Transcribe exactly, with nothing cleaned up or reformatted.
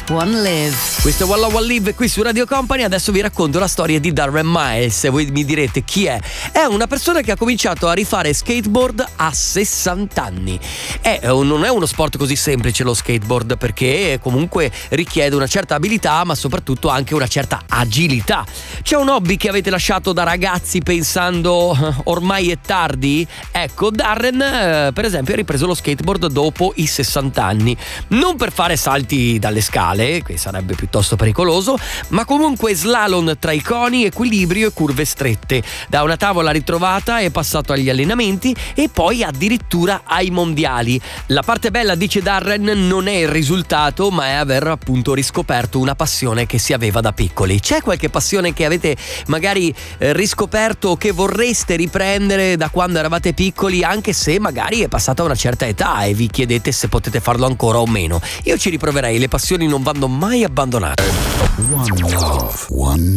One Live. Questo è Walla Walla Live qui su Radio Company. Adesso vi racconto la storia di Darren Miles. E voi mi direte chi è? È una persona che ha cominciato a rifare skateboard a sessanta anni. È, non è uno sport così semplice lo skateboard, perché comunque richiede una certa abilità, ma soprattutto anche una certa agilità. C'è un hobby che avete lasciato da ragazzi pensando ormai è tardi? Ecco, Darren eh, per esempio ha ripreso lo skateboard dopo i sessanta anni. Non per fare salti dalle scale, che sarebbe piuttosto pericoloso, ma comunque slalom tra i coni, equilibrio e curve strette. Da una tavola ritrovata è passato agli allenamenti e poi addirittura ai mondiali. La parte bella, dice Darren, non è il risultato, ma è aver appunto riscoperto una passione che si aveva da piccoli. C'è qualche passione che avete magari eh, riscoperto o che vorreste riprendere da quando eravate piccoli, anche se magari è passata una certa età e vi chiedete se potete farlo ancora o meno? Io ci riproverei, le passioni non vanno mai abbandonate. One Love, One